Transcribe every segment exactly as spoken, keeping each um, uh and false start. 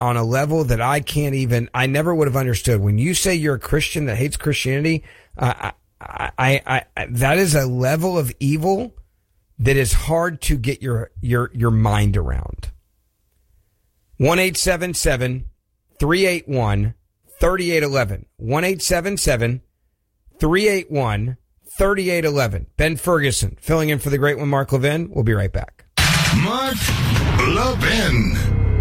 on a level that I can't even, I never would have understood. When you say you're a Christian that hates Christianity, uh, I, I, I, that is a level of evil that is hard to get your, your, your mind around. one eight seven seven, three eight one, three eight one one. one eight seven seven, three eight one, three eight one one. Ben Ferguson filling in for the great one, Mark Levin. We'll be right back. Mark Levin.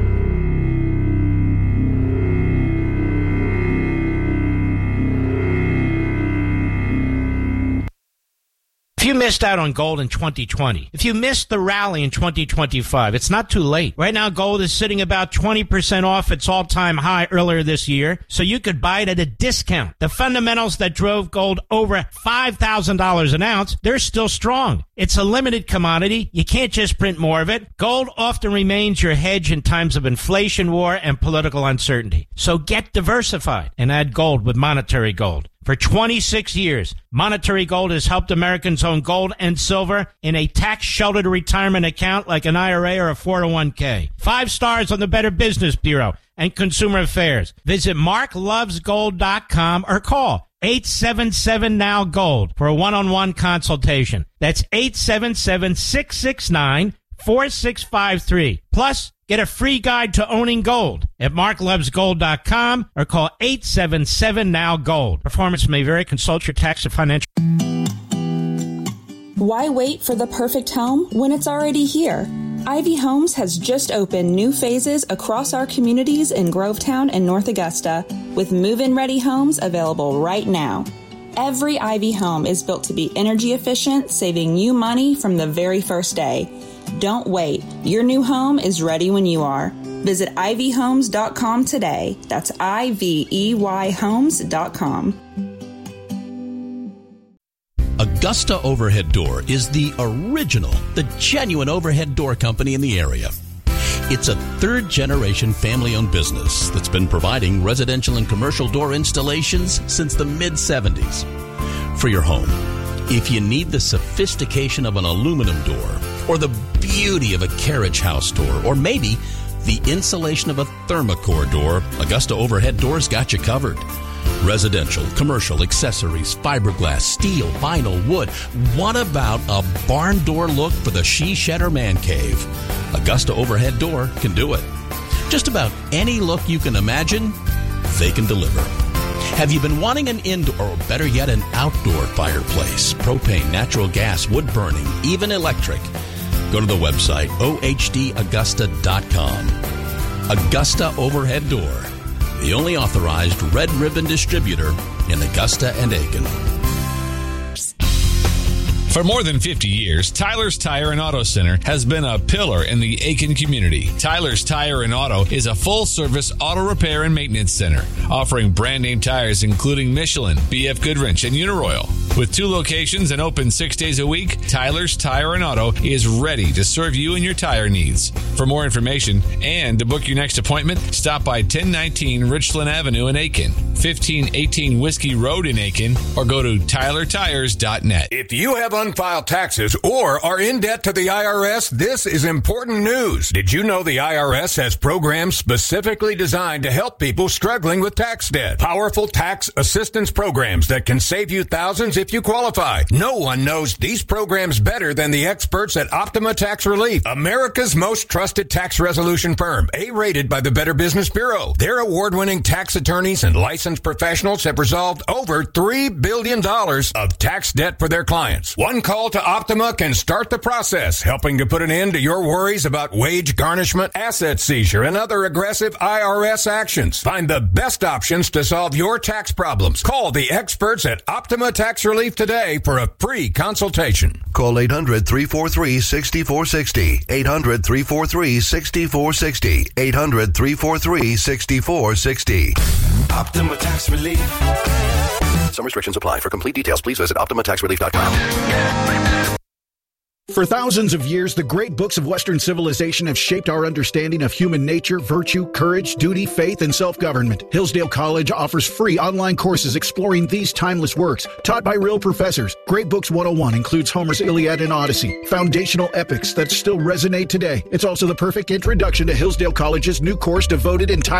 If you missed out on gold in twenty twenty, if you missed the rally in twenty twenty-five, it's not too late. Right now, gold is sitting about twenty percent off its all-time high earlier this year, so you could buy it at a discount. The fundamentals that drove gold over five thousand dollars an ounce, they're still strong. It's a limited commodity. You can't just print more of it. Gold often remains your hedge in times of inflation, war, and political uncertainty. So get diversified and add gold with Monetary Gold. For twenty-six years, Monetary Gold has helped Americans own gold and silver in a tax-sheltered retirement account like an I R A or a four oh one k. Five stars on the Better Business Bureau and Consumer Affairs. Visit mark loves gold dot com or call eight seven seven now gold for a one-on-one consultation. That's eight seven seven, six six nine, four six five three. Plus, get a free guide to owning gold at mark loves gold dot com or call eight seven seven now gold. Performance may vary. Consult your tax and financial. Why wait for the perfect home when it's already here? Ivy Homes has just opened new phases across our communities in Grovetown and North Augusta with move-in ready homes available right now. Every Ivy home is built to be energy efficient, saving you money from the very first day. Don't wait. Your new home is ready when you are. Visit ivy homes dot com today. That's I V E Y homes dot com. Augusta Overhead Door is the original, the genuine overhead door company in the area. It's a third-generation family-owned business that's been providing residential and commercial door installations since the mid seventies. For your home, if you need the sophistication of an aluminum door, or the beauty of a carriage house door, or maybe the insulation of a Thermacore door, Augusta Overhead Doors got you covered. Residential, commercial, accessories, fiberglass, steel, vinyl, wood. What about a barn door look for the she-shed or man cave? Augusta Overhead Door can do it. Just about any look you can imagine, they can deliver. Have you been wanting an indoor, or better yet, an outdoor fireplace? Propane, natural gas, wood burning, even electric. Go to the website, o h d augusta dot com. Augusta Overhead Door, the only authorized red ribbon distributor in Augusta and Aiken. For more than fifty years, Tyler's Tire and Auto Center has been a pillar in the Aiken community. Tyler's Tire and Auto is a full-service auto repair and maintenance center, offering brand-name tires including Michelin, B F Goodwrench, and Uniroyal. With two locations and open six days a week, Tyler's Tire and Auto is ready to serve you and your tire needs. For more information and to book your next appointment, stop by ten nineteen Richland Avenue in Aiken, fifteen eighteen Whiskey Road in Aiken, or go to tyler tires dot net. If you have unfiled taxes or are in debt to the I R S, this is important news. Did you know the I R S has programs specifically designed to help people struggling with tax debt? Powerful tax assistance programs that can save you thousands if you qualify. No one knows these programs better than the experts at Optima Tax Relief, America's most trusted tax resolution firm, A-rated by the Better Business Bureau. Their award-winning tax attorneys and licensed professionals have resolved over three billion dollars of tax debt for their clients. One call to Optima can start the process, helping to put an end to your worries about wage garnishment, asset seizure, and other aggressive I R S actions. Find the best options to solve your tax problems. Call the experts at Optima Tax Relief today for a free consultation. Call eight hundred, three four three, six four six zero. eight hundred, three four three, six four six zero. eight hundred, three four three, six four six zero. Optima Tax Relief. Some restrictions apply. For complete details, please visit optima tax relief dot com. For thousands of years, the great books of Western civilization have shaped our understanding of human nature, virtue, courage, duty, faith, and self-government. Hillsdale College offers free online courses exploring these timeless works, taught by real professors. Great Books one oh one includes Homer's Iliad and Odyssey, foundational epics that still resonate today. It's also the perfect introduction to Hillsdale College's new course devoted entirely